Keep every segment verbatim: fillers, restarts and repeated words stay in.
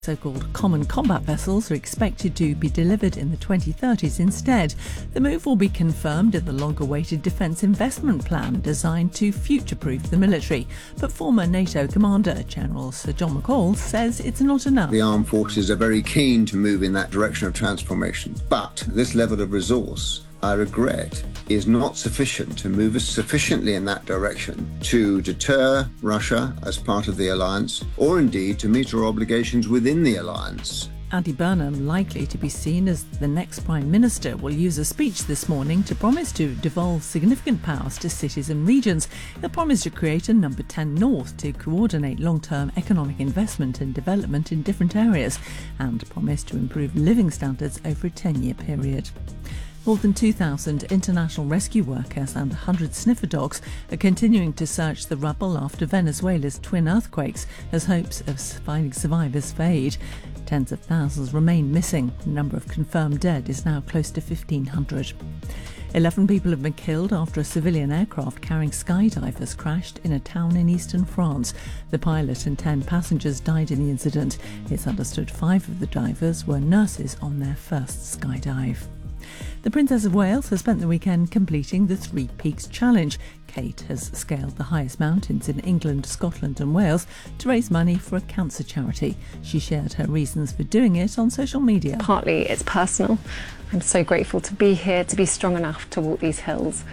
So-called common combat vessels are expected to be delivered in the twenty thirties instead. The move will be confirmed in the long-awaited defence investment plan designed to future-proof the military. But former NATO commander, General Sir John McCall, says it's not enough. The armed forces are very keen to move in that direction of transformation, but this level of resource, I regret, is not sufficient to move us sufficiently in that direction to deter Russia as part of the alliance, or indeed to meet our obligations within the alliance. Andy Burnham, likely to be seen as the next Prime Minister, will use a speech this morning to promise to devolve significant powers to cities and regions. He'll promise to create a Number ten North to coordinate long-term economic investment and development in different areas, and promise to improve living standards over a ten-year period. More than two thousand international rescue workers and one hundred sniffer dogs are continuing to search the rubble after Venezuela's twin earthquakes as hopes of finding survivors fade. Tens of thousands remain missing. The number of confirmed dead is now close to fifteen hundred. Eleven people have been killed after a civilian aircraft carrying skydivers crashed in a town in eastern France. The pilot and ten passengers died in the incident. It's understood five of the divers were nurses on their first skydive. The Princess of Wales has spent the weekend completing the Three Peaks Challenge. Kate has scaled the highest mountains in England, Scotland and Wales to raise money for a cancer charity. She shared her reasons for doing it on social media. Partly it's personal. I'm so grateful to be here, to be strong enough to walk these hills.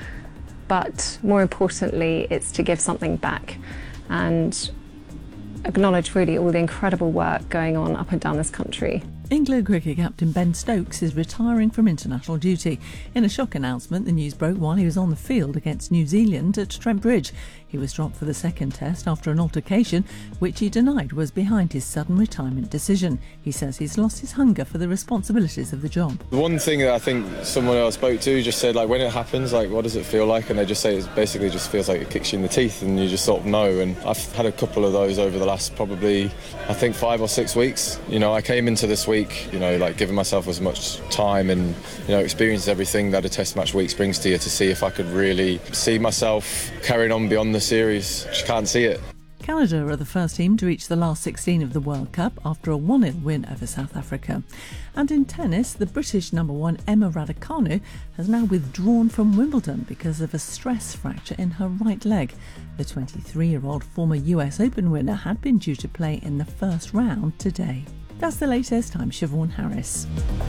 But more importantly, it's to give something back and acknowledge really all the incredible work going on up and down this country. England cricket captain Ben Stokes is retiring from international duty. In a shock announcement, the news broke while he was on the field against New Zealand at Trent Bridge. He was dropped for the second test after an altercation, which he denied was behind his sudden retirement decision. He says he's lost his hunger for the responsibilities of the job. The one thing that I think someone I spoke to just said, like, when it happens, like, what does it feel like? And they just say it basically just feels like it kicks you in the teeth and you just sort of know. And I've had a couple of those over the last probably, I think, five or six weeks. You know, I came into this week, you know, like giving myself as much time and, you know, experience everything that a test match week brings to you to see if I could really see myself carrying on beyond the series. Just can't see it. Canada are the first team to reach the last sixteen of the World Cup after a one nil win over South Africa. And in tennis, the British number one Emma Raducanu has now withdrawn from Wimbledon because of a stress fracture in her right leg. The twenty-three-year-old former U S Open winner had been due to play in the first round today. That's the latest. I'm Siobhan Harris.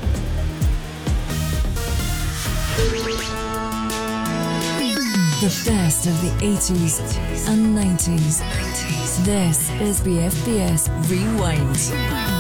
The best of the eighties and nineties. This is B F B S Rewind.